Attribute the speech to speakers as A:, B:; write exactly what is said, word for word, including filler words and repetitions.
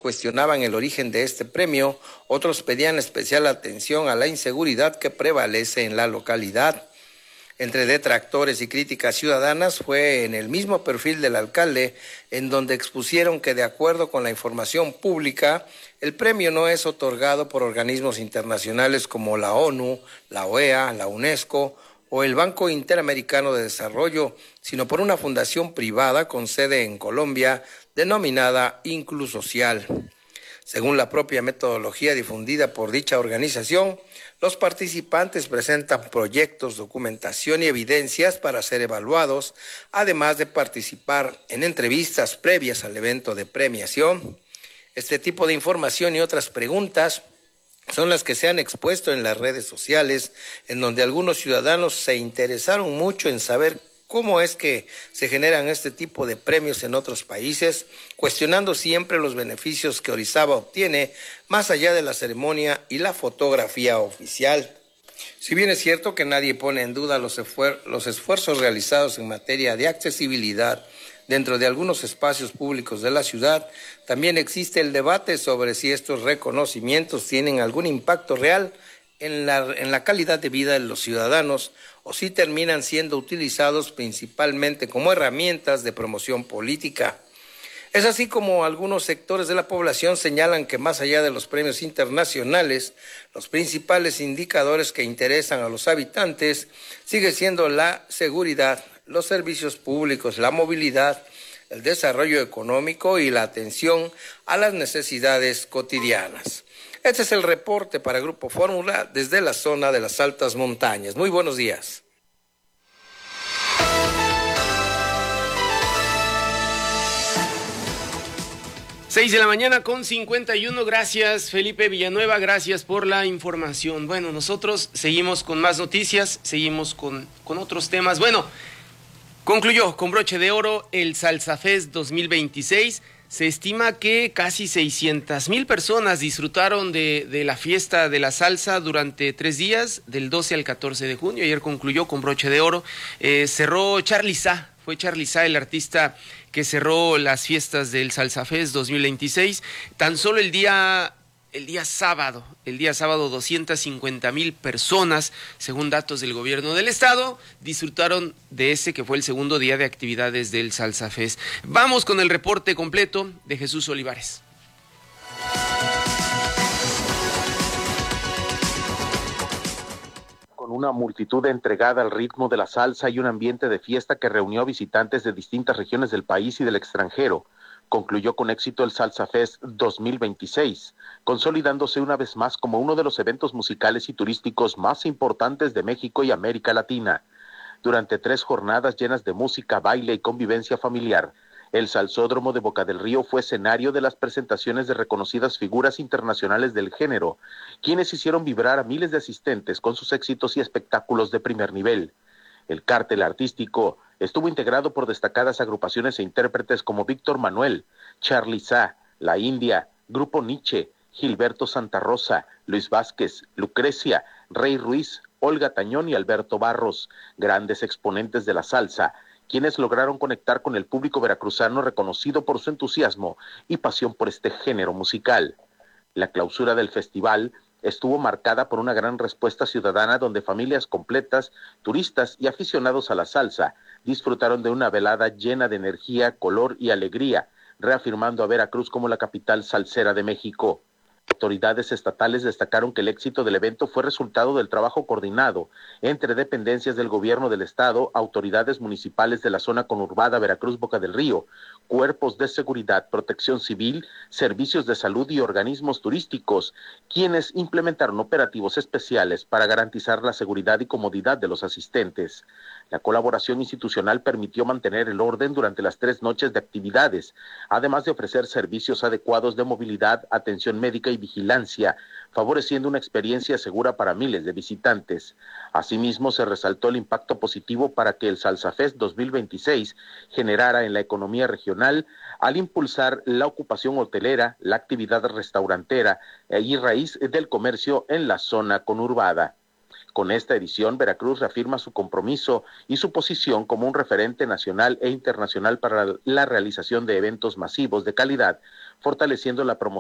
A: cuestionaban el origen de este premio, otros pedían especial atención a la inseguridad que prevalece en la localidad. Entre detractores y críticas ciudadanas fue en el mismo perfil del alcalde, en donde expusieron que de acuerdo con la información pública, el premio no es otorgado por organismos internacionales como la ONU, la O E A, la UNESCO o el Banco Interamericano de Desarrollo, sino por una fundación privada con sede en Colombia denominada Inclusocial. Según la propia metodología difundida por dicha organización, los participantes presentan proyectos, documentación y evidencias para ser evaluados, además de participar en entrevistas previas al evento de premiación. Este tipo de información y otras preguntas son las que se han expuesto en las redes sociales, en donde algunos ciudadanos se interesaron mucho en saber cómo es que se generan este tipo de premios en otros países, cuestionando siempre los beneficios que Orizaba obtiene más allá de la ceremonia y la fotografía oficial. Si bien es cierto que nadie pone en duda los, esfuer- los esfuerzos realizados en materia de accesibilidad dentro de algunos espacios públicos de la ciudad, también existe el debate sobre si estos reconocimientos tienen algún impacto real en la, en la calidad de vida de los ciudadanos o si terminan siendo utilizados principalmente como herramientas de promoción política. Es así como algunos sectores de la población señalan que más allá de los premios internacionales, los principales indicadores que interesan a los habitantes sigue siendo la seguridad, los servicios públicos, la movilidad, el desarrollo económico y la atención a las necesidades cotidianas. Este es el reporte para Grupo Fórmula desde la zona de las altas montañas. Muy buenos días.
B: Seis de la mañana con cincuenta y uno, gracias Felipe Villanueva, gracias por la información. Bueno, nosotros seguimos con más noticias, seguimos con, con otros temas. Bueno, concluyó con broche de oro el Salsa Fest dos mil veintiséis. Se estima que casi seiscientas mil personas disfrutaron de, de la fiesta de la salsa durante tres días, del doce al catorce de junio. Ayer concluyó con broche de oro. Eh, cerró Charly Sá, fue Charly Sá el artista que cerró las fiestas del Salsa Fest dos mil veintiséis. Tan solo el día... El día sábado, el día sábado doscientas cincuenta mil personas, según datos del gobierno del estado, disfrutaron de ese que fue el segundo día de actividades del Salsa Fest. Vamos con el reporte completo de Jesús Olivares.
C: Con una multitud entregada al ritmo de la salsa y un ambiente de fiesta que reunió visitantes de distintas regiones del país y del extranjero, concluyó con éxito el Salsa Fest dos mil veintiséis, consolidándose una vez más como uno de los eventos musicales y turísticos más importantes de México y América Latina. Durante tres jornadas llenas de música, baile y convivencia familiar, el Salsódromo de Boca del Río fue escenario de las presentaciones de reconocidas figuras internacionales del género, quienes hicieron vibrar a miles de asistentes con sus éxitos y espectáculos de primer nivel. El cártel artístico estuvo integrado por destacadas agrupaciones e intérpretes como Víctor Manuel, Charly Sá, La India, Grupo Nietzsche, Gilberto Santa Rosa, Luis Vázquez, Lucrecia, Rey Ruiz, Olga Tañón y Alberto Barros, grandes exponentes de la salsa, quienes lograron conectar con el público veracruzano reconocido por su entusiasmo y pasión por este género musical. La clausura del festival estuvo marcada por una gran respuesta ciudadana donde familias completas, turistas y aficionados a la salsa disfrutaron de una velada llena de energía, color y alegría, reafirmando a Veracruz como la capital salsera de México. Autoridades estatales destacaron que el éxito del evento fue resultado del trabajo coordinado entre dependencias del gobierno del estado, autoridades municipales de la zona conurbada Veracruz-Boca del Río, cuerpos de seguridad, protección civil, servicios de salud y organismos turísticos, quienes implementaron operativos especiales para garantizar la seguridad y comodidad de los asistentes. La colaboración institucional permitió mantener el orden durante las tres noches de actividades, además de ofrecer servicios adecuados de movilidad, atención médica y vigilancia, favoreciendo una experiencia segura para miles de visitantes. Asimismo, se resaltó el impacto positivo para que el Salsa Fest dos mil veintiséis generara en la economía regional al impulsar la ocupación hotelera, la actividad restaurantera y raíz del comercio en la zona conurbada. Con esta edición, Veracruz reafirma su compromiso y su posición como un referente nacional e internacional para la realización de eventos masivos de calidad, fortaleciendo la promoción